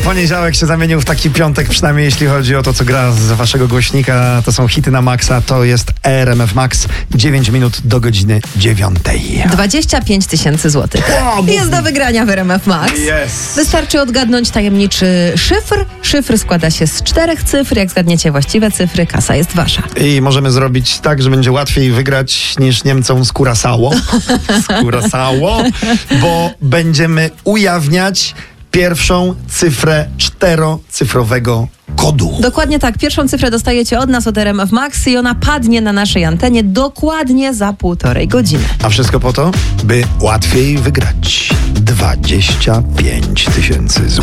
Poniedziałek się zamienił w taki piątek, przynajmniej jeśli chodzi o to, co gra z waszego głośnika. To są hity na maksa, to jest RMF Max. 9 minut do godziny 9. 25 000 złotych. Jest do wygrania w RMF Max. Yes. Wystarczy odgadnąć tajemniczy szyfr. Szyfr składa się z 4 cyfr. Jak zgadniecie właściwe cyfry, kasa jest wasza. I możemy zrobić tak, że będzie łatwiej wygrać niż Niemcom z Curaçao. Bo będziemy ujawniać pierwszą cyfrę 4-cyfrowego kodu. Dokładnie tak. Pierwszą cyfrę dostajecie od nas, od RMF Max i ona padnie na naszej antenie dokładnie za 1,5 godziny. A wszystko po to, by łatwiej wygrać 25 000 złotych.